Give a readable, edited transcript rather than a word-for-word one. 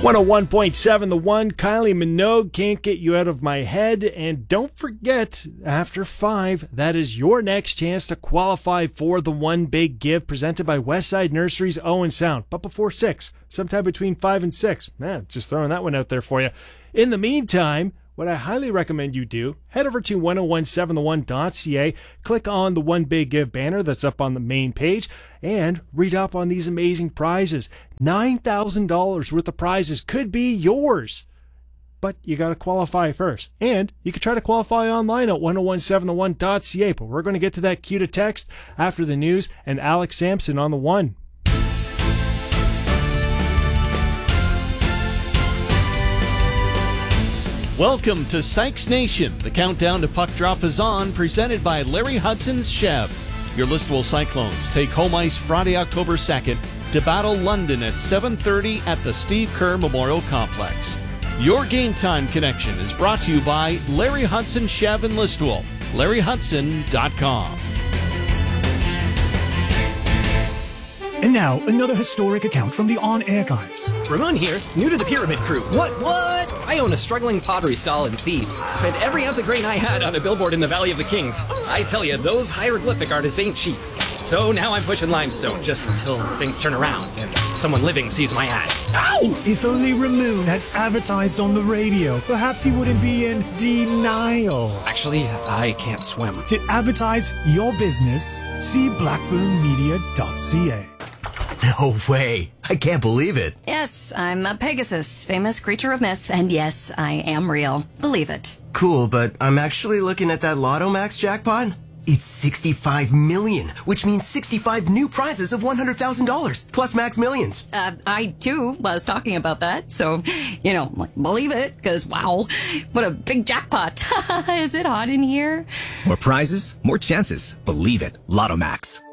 101.7 The One, Kylie Minogue, Can't Get You Out of My Head. And don't forget, after 5, that is your next chance to qualify for the One Big Give presented by Westside Nurseries Owen Sound. But before 6, sometime between 5 and 6. Man, just throwing that one out there for you. In the meantime, what I highly recommend you do, head over to 1017theone.ca, click on the One Big Give banner that's up on the main page, and read up on these amazing prizes. $9,000 worth of prizes could be yours. But you got to qualify first. And you can try to qualify online at 1017theone.ca, but we're going to get to that cue to text after the news and Alex Sampson on the One. Welcome to Sykes Nation. The countdown to puck drop is on, presented by Larry Hudson's Chev. Your Listowel Cyclones take home ice Friday, October 2nd to battle London at 7:30 at the Steve Kerr Memorial Complex. Your Game Time connection is brought to you by Larry Hudson Chev in Listowel. LarryHudson.com. And now, another historic account from the On Archives. Ramon here, new to the Pyramid Crew. What? I own a struggling pottery stall in Thebes. Spent every ounce of grain I had on a billboard in the Valley of the Kings. I tell you, those hieroglyphic artists ain't cheap. So now I'm pushing limestone, just until things turn around and someone living sees my ad. Ow! If only Ramon had advertised on the radio, perhaps he wouldn't be in denial. Actually, I can't swim. To advertise your business, see blackburnmedia.ca. No way. I can't believe it. Yes, I'm a Pegasus, famous creature of myth, and yes, I am real. Believe it. Cool, but I'm actually looking at that Lotto Max jackpot. It's 65 million, which means 65 new prizes of $100,000, plus Max Millions. I, too, was talking about that, so, believe it, because, wow, what a big jackpot. Is it hot in here? More prizes, more chances. Believe it. Lotto Max.